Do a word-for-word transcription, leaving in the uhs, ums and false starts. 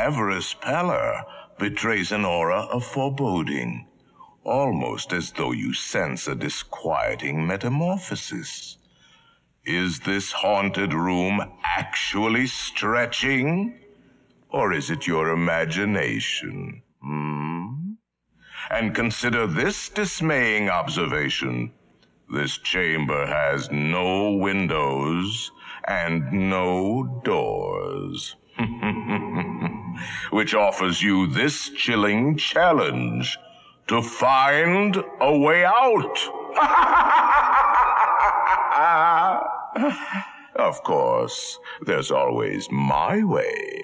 cadaverous pallor betrays an aura of foreboding, almost as though you sense a disquieting metamorphosis. Is this haunted room actually stretching? Or is it your imagination? Hmm? And consider this dismaying observation. This chamber has no windows and no doors. Which offers you this chilling challenge to find a way out. Of course, there's always my way.